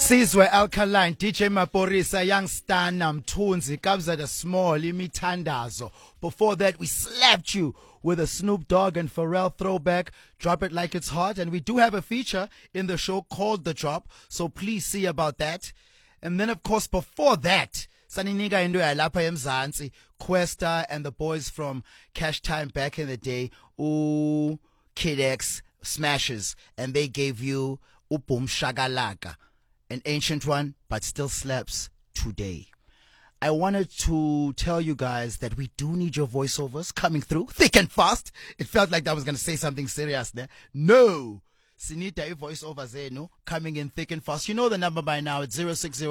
Sizwe Alkaline, DJ Maporisa, Young Stan, Mtunzi, Kabza the Small, Imithandazo. Before that, we slapped you with a Snoop Dogg and Pharrell throwback, Drop It Like It's Hot. And we do have a feature in the show called The Drop, so please see about that. And then, of course, before that, Saniniga into Alapa Mzansi, Questa, and the boys from Cash Time back in the day, Kid X, Smashes, and they gave you Boom Shagalaka. An ancient one, but still slaps today. I wanted to tell you guys that we do need your voiceovers coming through thick and fast. It felt like I was going to say something serious there. No. Sinita voiceovers there, coming in thick and fast. You know the number by now. It's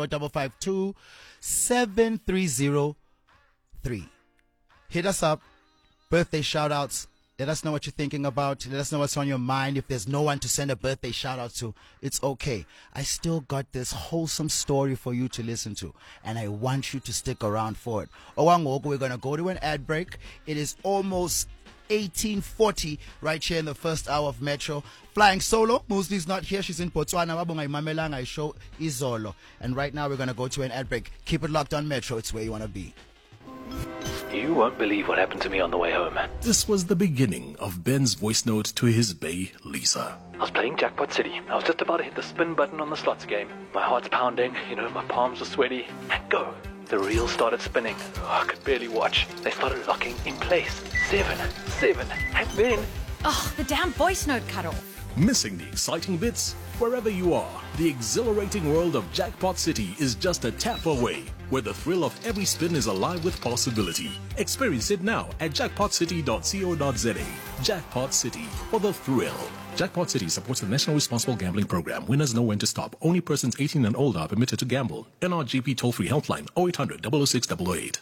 060-552-7303. Hit us up. Birthday shout-outs. Let us know what you're thinking about. Let us know what's on your mind. If there's no one to send a birthday shout out to, it's okay. I still got this wholesome story for you to listen to, and I want you to stick around for it. Owangogo, we're going to go to an ad break. It is almost 1840 right here in the first hour of Metro. Flying solo. Mosley's not here. She's in Botswana. I show Izolo. And right now we're going to go to an ad break. Keep it locked on Metro. It's where you want to be. You won't believe what happened to me on the way home. This was the beginning of Ben's voice note to his bae, Lisa. I was playing Jackpot City. I was just about to hit the spin button on the slots game. My heart's pounding, my palms were sweaty. And go! The reel started spinning. I could barely watch. They started locking in place. 7, and then... Oh, the damn voice note cut off. Missing the exciting bits? Wherever you are, the exhilarating world of Jackpot City is just a tap away, where the thrill of every spin is alive with possibility. Experience it now at jackpotcity.co.za. Jackpot City, for the thrill. Jackpot City supports the National Responsible Gambling Program. Winners know when to stop. Only persons 18 and older are permitted to gamble. NRGP toll-free helpline 0800 006 008.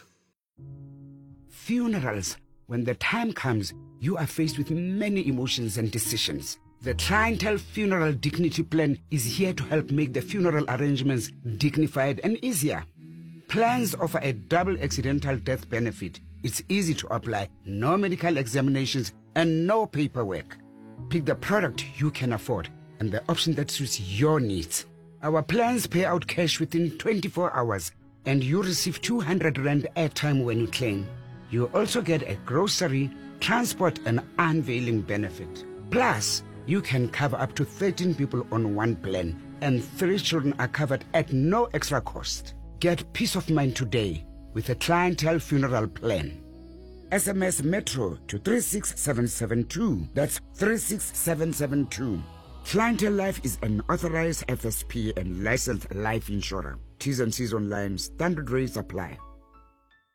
Funerals. When the time comes, you are faced with many emotions and decisions. The Clientele Funeral Dignity Plan is here to help make the funeral arrangements dignified and easier. Plans offer a double accidental death benefit. It's easy to apply, no medical examinations, and no paperwork. Pick the product you can afford and the option that suits your needs. Our plans pay out cash within 24 hours, and you receive 200 Rand airtime when you claim. You also get a grocery, transport, and unveiling benefit. Plus, you can cover up to 13 people on one plan, and 3 children are covered at no extra cost. Get peace of mind today with a Clientele Funeral Plan. SMS Metro to 36772. That's 36772. Clientele Life is an authorized FSP and licensed life insurer. T's and C's online. Standard rates apply.